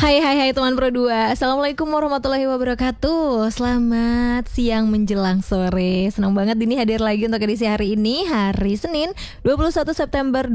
Hai teman Pro 2. Assalamualaikum warahmatullahi wabarakatuh. Selamat siang menjelang sore. Senang banget Dini hadir lagi untuk edisi hari ini, hari Senin 21 September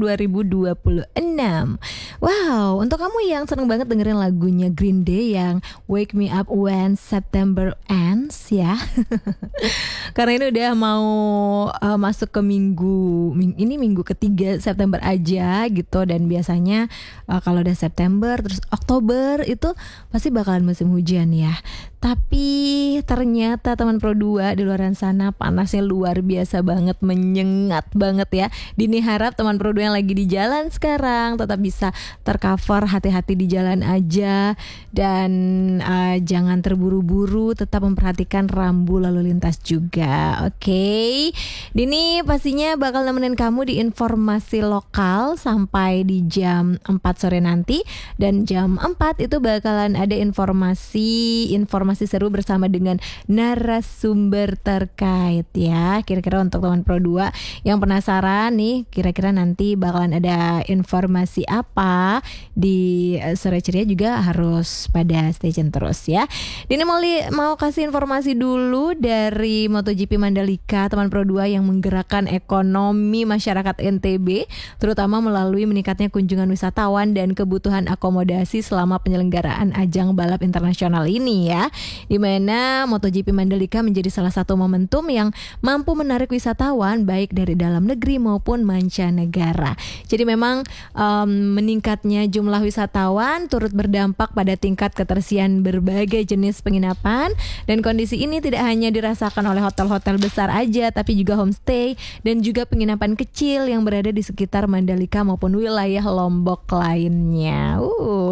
2026. Wow, untuk kamu yang senang banget dengerin lagunya Green Day yang Wake Me Up When September Ends ya. Karena ini udah mau masuk ke minggu ketiga September aja gitu. Dan biasanya kalau udah September terus Oktober itu pasti bakalan musim hujan ya. Tapi ternyata teman Pro 2 di luar sana panasnya luar biasa banget, menyengat banget ya. Dini harap teman Pro 2 yang lagi di jalan sekarang tetap bisa tercover, hati-hati di jalan aja. Dan jangan terburu-buru, tetap memperhatikan rambu lalu lintas juga. Oke. Dini pastinya bakal nemenin kamu di informasi lokal sampai di jam 4 sore nanti. Dan jam 4 itu bakalan ada informasi seru bersama dengan narasumber terkait ya. Kira-kira untuk teman Pro 2 yang penasaran nih, kira-kira nanti bakalan ada informasi apa di sore ceria, juga harus pada stay tune terus ya. Dini mau kasih informasi dulu dari MotoGP Mandalika teman Pro 2 yang menggerakkan ekonomi masyarakat NTB, terutama melalui meningkatnya kunjungan wisatawan dan kebutuhan akomodasi selama penyelenggaraan ajang balap internasional ini ya. Di mana MotoGP Mandalika menjadi salah satu momentum yang mampu menarik wisatawan baik dari dalam negeri maupun mancanegara. Jadi memang meningkatnya jumlah wisatawan turut berdampak pada tingkat keterisian berbagai jenis penginapan, dan kondisi ini tidak hanya dirasakan oleh hotel-hotel besar aja, tapi juga homestay dan juga penginapan kecil yang berada di sekitar Mandalika maupun wilayah Lombok lainnya.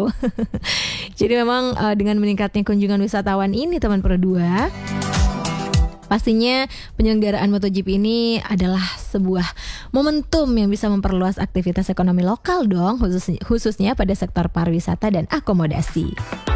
Jadi memang dengan meningkatnya kunjungan wisatawan ini teman Pro 2, pastinya penyelenggaraan MotoGP ini adalah sebuah momentum yang bisa memperluas aktivitas ekonomi lokal dong, khususnya pada sektor pariwisata dan akomodasi.